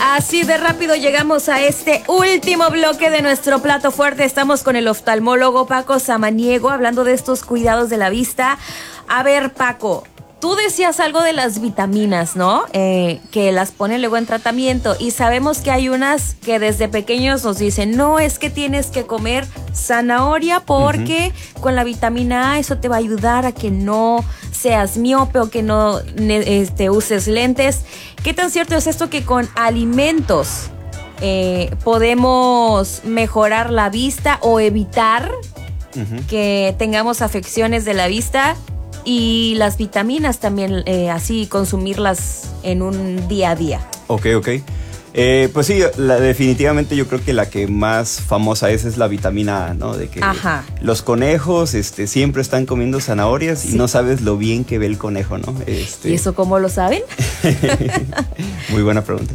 Así de rápido llegamos a este último bloque de nuestro plato fuerte. Estamos con el oftalmólogo Paco Samaniego hablando de estos cuidados de la vista. A ver, Paco, tú decías algo de las vitaminas, ¿no? Que las ponen luego en tratamiento, y sabemos que hay unas que desde pequeños nos dicen, no, es que tienes que comer zanahoria porque con la vitamina A eso te va a ayudar a que no seas miope o que no uses lentes. ¿Qué tan cierto es esto que con alimentos podemos mejorar la vista o evitar que tengamos afecciones de la vista? Y las vitaminas también, así consumirlas en un día a día. Ok. Pues sí, definitivamente yo creo que la que más famosa es la vitamina A, ¿no? De que los conejos siempre están comiendo zanahorias y no sabes lo bien que ve el conejo, ¿no? ¿Y eso cómo lo saben? Muy buena pregunta.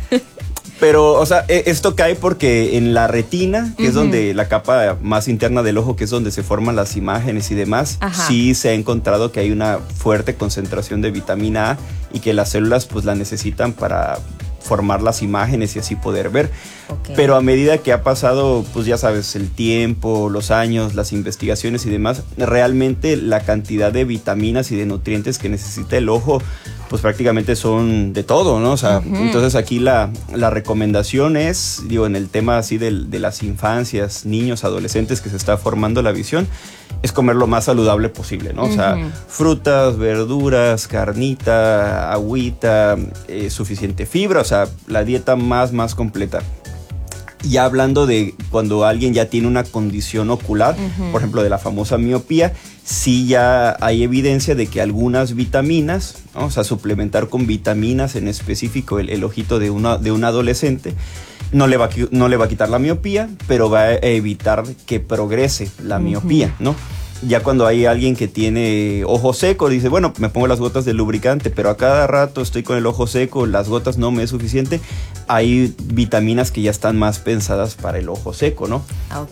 Pero, o sea, esto cae porque en la retina, que es donde la capa más interna del ojo, que es donde se forman las imágenes y demás, sí se ha encontrado que hay una fuerte concentración de vitamina A y que las células pues la necesitan para formar las imágenes y así poder ver. Pero a medida que ha pasado, pues ya sabes, el tiempo, los años, las investigaciones y demás, realmente la cantidad de vitaminas y de nutrientes que necesita el ojo pues prácticamente son de todo, ¿no? O sea, entonces aquí la recomendación es, digo, en el tema así de las infancias, niños, adolescentes que se está formando la visión, es comer lo más saludable posible, ¿no? O sea, frutas, verduras, carnita, agüita, suficiente fibra, o sea, la dieta más completa. Ya hablando de cuando alguien ya tiene una condición ocular, por ejemplo, de la famosa miopía, sí ya hay evidencia de que algunas vitaminas, ¿no? O sea, suplementar con vitaminas en específico el ojito de un adolescente, no le va a quitar la miopía, pero va a evitar que progrese la miopía, ¿no? Ya cuando hay alguien que tiene ojo seco, dice, bueno, me pongo las gotas de lubricante, pero a cada rato estoy con el ojo seco, las gotas no me es suficiente. Hay vitaminas que ya están más pensadas para el ojo seco, ¿no?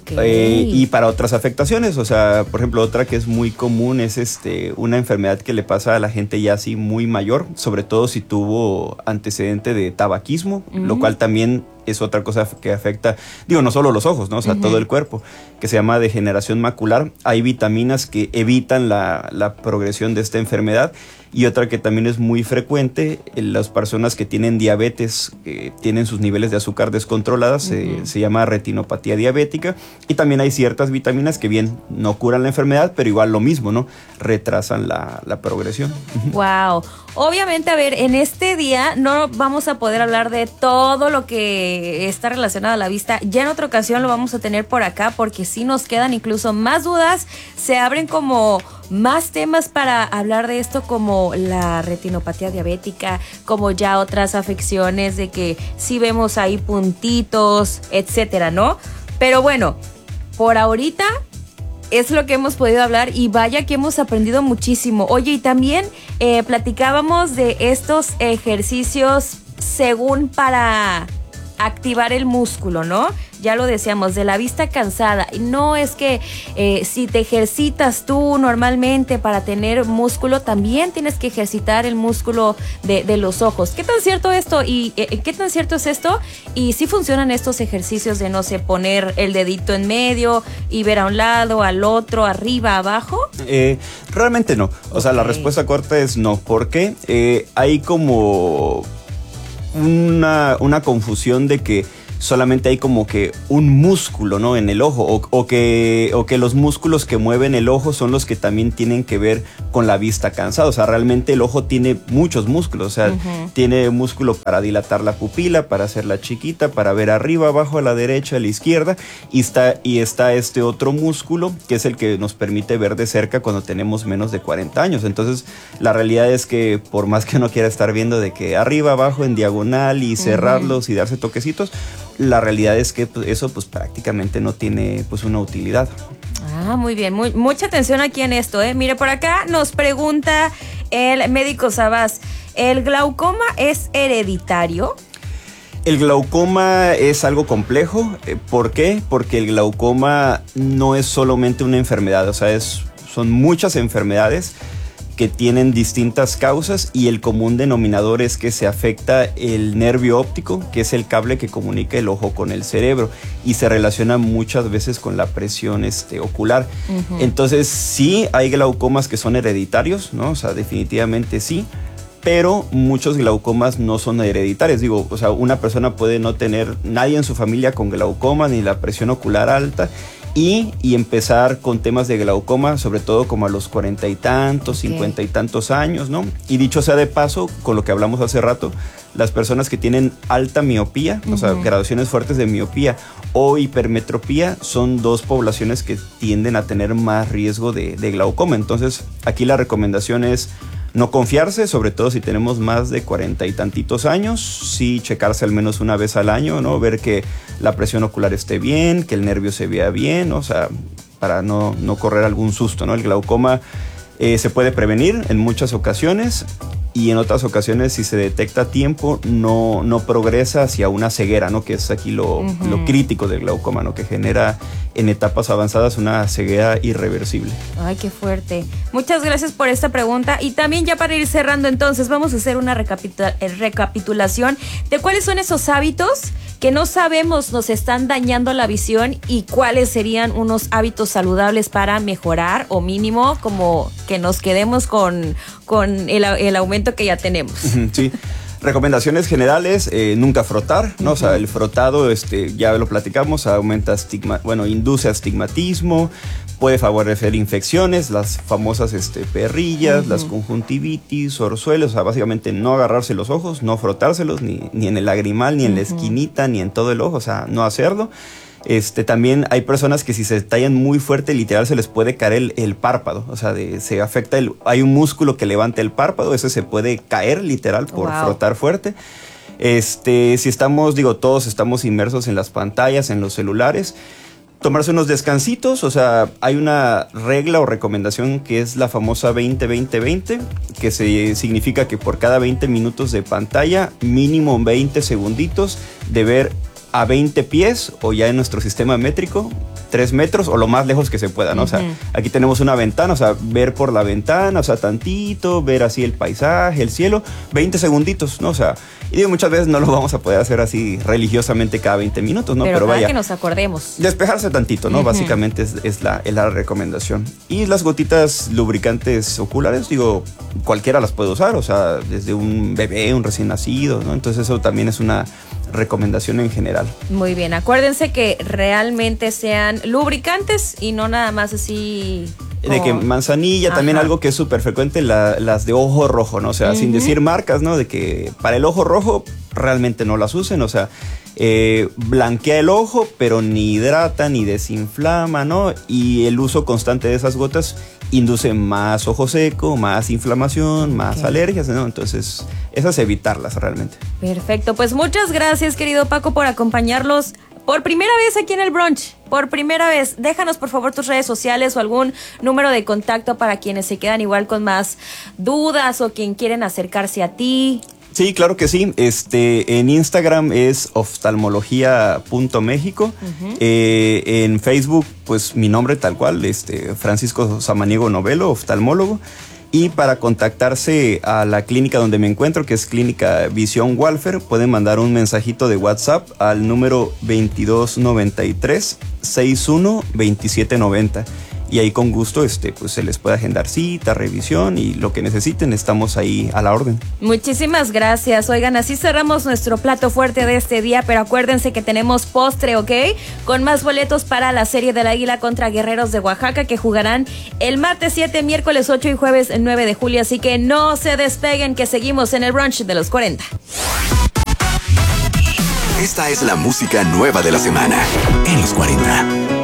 Y para otras afectaciones, o sea, por ejemplo, otra que es muy común es una enfermedad que le pasa a la gente ya así muy mayor, sobre todo si tuvo antecedente de tabaquismo, lo cual también es otra cosa que afecta, digo, no solo los ojos, ¿no? O sea, todo el cuerpo, que se llama degeneración macular. Hay vitaminas que evitan la progresión de esta enfermedad. Y otra que también es muy frecuente en las personas que tienen diabetes, que tienen sus niveles de azúcar descontroladas, se llama retinopatía diabética. Y también hay ciertas vitaminas que bien no curan la enfermedad, pero igual lo mismo, ¿no? Retrasan la progresión. Wow. Obviamente, a ver, en este día no vamos a poder hablar de todo lo que está relacionado a la vista. Ya en otra ocasión lo vamos a tener por acá, porque sí nos quedan incluso más dudas. Se abren como más temas para hablar de esto, como la retinopatía diabética, como ya otras afecciones de que sí vemos ahí puntitos, etcétera, ¿no? Pero bueno, por ahorita es lo que hemos podido hablar, y vaya que hemos aprendido muchísimo. Oye, y también platicábamos de estos ejercicios según para activar el músculo, ¿no? Ya lo decíamos, de la vista cansada. No es que si te ejercitas tú normalmente para tener músculo, también tienes que ejercitar el músculo de los ojos. ¿Qué tan cierto esto? ¿Y qué tan cierto es esto? ¿Y si funcionan estos ejercicios de, no sé, poner el dedito en medio y ver a un lado, al otro, arriba, abajo? Realmente no. O sea, la respuesta corta es no. ¿Por qué? Hay como una confusión de que solamente hay como que un músculo, ¿no? En el ojo, o que los músculos que mueven el ojo son los que también tienen que ver con la vista cansada. O sea, realmente el ojo tiene muchos músculos. O sea, tiene músculo para dilatar la pupila, para hacerla chiquita, para ver arriba, abajo, a la derecha, a la izquierda, y está este otro músculo que es el que nos permite ver de cerca cuando tenemos menos de 40 años. Entonces, la realidad es que por más que uno quiera estar viendo de que arriba, abajo, en diagonal y cerrarlos y darse toquecitos, la realidad es que eso pues prácticamente no tiene pues una utilidad. Ah, muy bien, mucha atención aquí en esto, ¿eh? Mire, por acá nos pregunta el médico Sabás, ¿el glaucoma es hereditario? El glaucoma es algo complejo. ¿Por qué? Porque el glaucoma no es solamente una enfermedad, o sea, son muchas enfermedades que tienen distintas causas y el común denominador es que se afecta el nervio óptico, que es el cable que comunica el ojo con el cerebro y se relaciona muchas veces con la presión ocular. Entonces sí hay glaucomas que son hereditarios, ¿no? O sea, definitivamente sí, pero muchos glaucomas no son hereditarios. Digo, o sea, una persona puede no tener nadie en su familia con glaucoma ni la presión ocular alta y empezar con temas de glaucoma, sobre todo como a los 40 y tantos, 50 y tantos años, ¿no? Y dicho sea de paso, con lo que hablamos hace rato, las personas que tienen alta miopía, o sea, graduaciones fuertes de miopía o hipermetropía, son dos poblaciones que tienden a tener más riesgo de glaucoma. Entonces, aquí la recomendación es no confiarse, sobre todo si tenemos más de 40 y tantitos años, sí checarse al menos una vez al año, ¿no? Ver que la presión ocular esté bien, que el nervio se vea bien, o sea, para no correr algún susto, ¿no? El glaucoma se puede prevenir en muchas ocasiones y en otras ocasiones, si se detecta a tiempo, no progresa hacia una ceguera, ¿no? Que es aquí lo crítico del glaucoma, ¿no? Que genera en etapas avanzadas una ceguera irreversible. Ay, qué fuerte. Muchas gracias por esta pregunta. Y también ya para ir cerrando, entonces, vamos a hacer una recapitulación de cuáles son esos hábitos que no sabemos nos están dañando la visión y cuáles serían unos hábitos saludables para mejorar o mínimo como que nos quedemos con el aumento que ya tenemos. Sí. Recomendaciones generales, nunca frotar, ¿no? O sea, el frotado, ya lo platicamos, induce astigmatismo, puede favorecer infecciones, las famosas perrillas, las conjuntivitis, orzuelos, o sea, básicamente no agarrarse los ojos, no frotárselos, ni en el lagrimal, ni en la esquinita, ni en todo el ojo, o sea, no hacerlo. También hay personas que si se tallan muy fuerte, literal se les puede caer el párpado, o sea, se afecta hay un músculo que levanta el párpado, ese se puede caer literal por frotar fuerte. Si todos estamos inmersos en las pantallas, en los celulares, tomarse unos descansitos, o sea, hay una regla o recomendación que es la famosa 20-20-20, que significa que por cada 20 minutos de pantalla, mínimo 20 segunditos de ver a 20 pies o ya en nuestro sistema métrico 3 metros o lo más lejos que se pueda, ¿no? O sea, aquí tenemos una ventana, o sea, ver por la ventana, o sea, tantito, ver así el paisaje, el cielo, 20 segunditos, ¿no? O sea, y digo, muchas veces no lo vamos a poder hacer así religiosamente cada 20 minutos, ¿no? Pero vaya, que nos acordemos. Despejarse tantito, ¿no? Básicamente es la recomendación. Y las gotitas lubricantes oculares, digo, cualquiera las puede usar, o sea, desde un bebé, un recién nacido, ¿no? Entonces eso también es una recomendación en general. Muy bien, acuérdense que realmente sean lubricantes y no nada más así de que manzanilla, también algo que es súper frecuente, las de ojo rojo, ¿no? O sea, sin decir marcas, ¿no? De que para el ojo rojo realmente no las usen, o sea, blanquea el ojo, pero ni hidrata ni desinflama, ¿no? Y el uso constante de esas gotas induce más ojo seco, más inflamación, más alergias, ¿no? Entonces, esas evitarlas realmente. Perfecto, pues muchas gracias, querido Paco, por acompañarlos por primera vez aquí en el brunch. Por primera vez, déjanos por favor tus redes sociales o algún número de contacto para quienes se quedan igual con más dudas o quien quieren acercarse a ti. Sí, claro que sí. En Instagram es oftalmología.mexico. En Facebook, pues mi nombre tal cual, Francisco Samaniego Novelo, oftalmólogo. Y para contactarse a la clínica donde me encuentro, que es Clínica Visión Walfer, pueden mandar un mensajito de WhatsApp al número 2293 61 2790. Y ahí con gusto pues se les puede agendar cita, revisión y lo que necesiten, estamos ahí a la orden. Muchísimas gracias. Oigan, así cerramos nuestro plato fuerte de este día, pero acuérdense que tenemos postre, ¿ok? Con más boletos para la Serie del Águila contra Guerreros de Oaxaca, que jugarán el martes 7, miércoles 8 y jueves 9 de julio. Así que no se despeguen, que seguimos en el brunch de los 40. Esta es la música nueva de la semana en los 40.